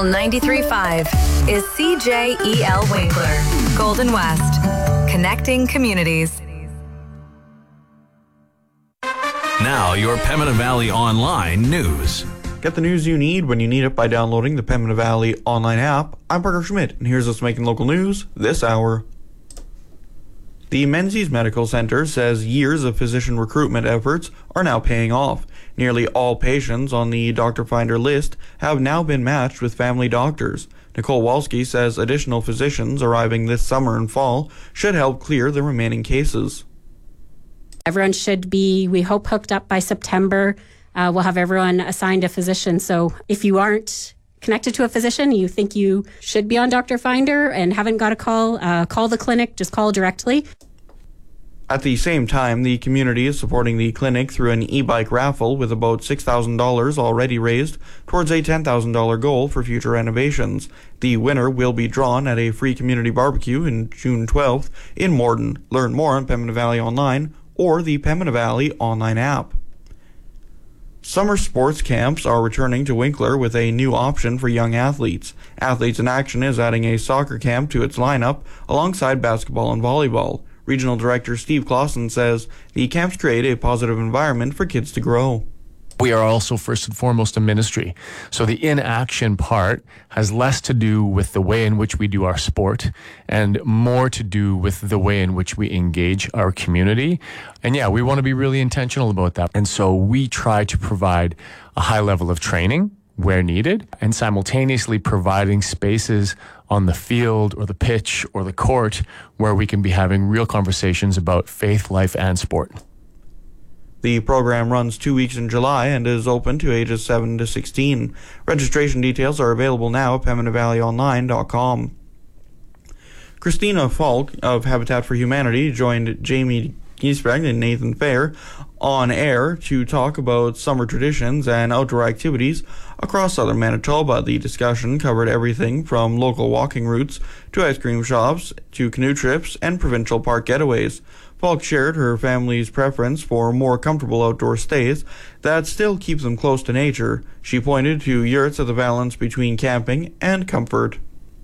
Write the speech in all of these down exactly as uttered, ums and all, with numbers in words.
Eagle ninety-three point five is C J E L Winkler, Golden West, connecting communities. Now, your Pembina Valley Online news. Get the news you need when you need it by downloading the Pembina Valley Online app. I'm Parker Schmidt, and here's what's making local news this hour. The Menzies Medical Center says years of physician recruitment efforts are now paying off. Nearly all patients on the Doctor Finder list have now been matched with family doctors. Nicole Walski says additional physicians arriving this summer and fall should help clear the remaining cases. Everyone should be, we hope, hooked up by September. Uh, we'll have everyone assigned a physician. So if you aren't connected to a physician, you think you should be on Doctor Finder and haven't got a call, uh, call the clinic, just call directly. At the same time, the community is supporting the clinic through an e-bike raffle with about six thousand dollars already raised towards a ten thousand dollars goal for future renovations. The winner will be drawn at a free community barbecue on June twelfth in Morden. Learn more on Pembina Valley Online or the Pembina Valley Online app. Summer sports camps are returning to Winkler with a new option for young athletes. Athletes in Action is adding a soccer camp to its lineup alongside basketball and volleyball. Regional Director Steve Clausen says the camps create a positive environment for kids to grow. We are also first and foremost a ministry. So the in-action part has less to do with the way in which we do our sport and more to do with the way in which we engage our community. And yeah, we want to be really intentional about that. And so we try to provide a high level of training where needed and simultaneously providing spaces on the field or the pitch or the court where we can be having real conversations about faith, life, and sport. The program runs two weeks in July and is open to ages seven to sixteen. Registration details are available now at pembina valley online dot com. Christina Falk of Habitat for Humanity joined Jamie Giesbrecht and Nathan Fair on air to talk about summer traditions and outdoor activities across southern Manitoba. The discussion covered everything from local walking routes to ice cream shops to canoe trips and provincial park getaways. Falk shared her family's preference for more comfortable outdoor stays that still keep them close to nature. She pointed to yurts as the balance between camping and comfort.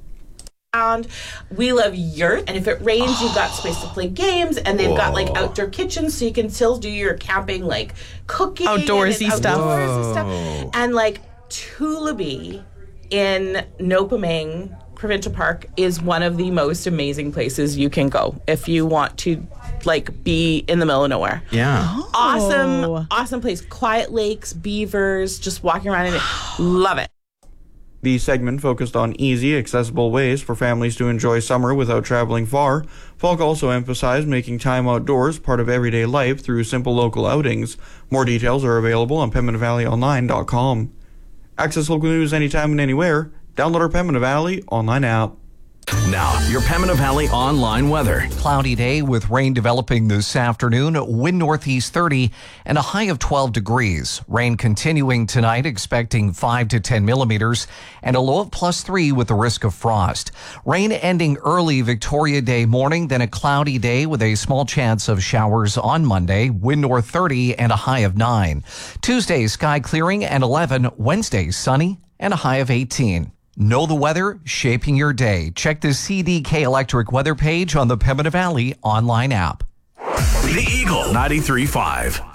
We love yurt, and if it rains, you've got space to play games, and they've Whoa. got like outdoor kitchens, so you can still do your camping, like cooking, outdoorsy and stuff. Outdoorsy stuff. And like Tullaby in Nopaming Provincial Park is one of the most amazing places you can go if you want to like be in the middle of nowhere. Yeah. Oh. Awesome, awesome place. Quiet lakes, beavers, just walking around in it. Love it. The segment focused on easy, accessible ways for families to enjoy summer without traveling far. Falk also emphasized making time outdoors part of everyday life through simple local outings. More details are available on pembina valley online dot com. Access local news anytime and anywhere. Download our Pembina Valley Online app. Now, your Pembina Valley Online weather. Cloudy day with rain developing this afternoon, wind northeast thirty and a high of twelve degrees. Rain continuing tonight, expecting five to ten millimeters and a low of plus three with the risk of frost. Rain ending early Victoria Day morning, then a cloudy day with a small chance of showers on Monday, wind north thirty and a high of nine. Tuesday, sky clearing and eleven. Wednesday, sunny and a high of eighteen. Know the weather, shaping your day. Check the C D K Electric weather page on the Pembina Valley Online app. The Eagle ninety-three point five.